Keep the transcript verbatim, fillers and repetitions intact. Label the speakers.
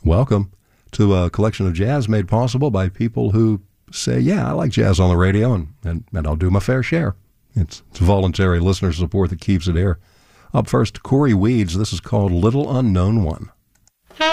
Speaker 1: Welcome to a collection of jazz made possible by people who say, yeah, I like jazz on the radio, and, and, and I'll do my fair share. It's, it's voluntary listener support that keeps it here. Up first, Corey Weeds. This is called Little Unknown One.